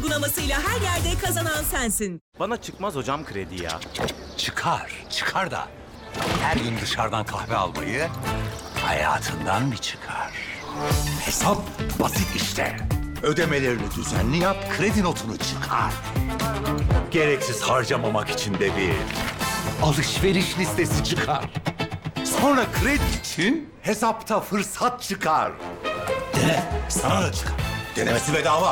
uygulamasıyla her yerde kazanan sensin. Bana çıkmaz hocam kredi ya. Çıkar da. Her gün dışarıdan kahve almayı hayatından bir çıkar. Hesap basit işte. Ödemelerini düzenli yap, kredi notunu çıkar. Gereksiz harcamamak için de bir alışveriş listesi çıkar. Sonra kredi için hesapta fırsat çıkar. Dene, sana da çıkar. Denemesi bedava.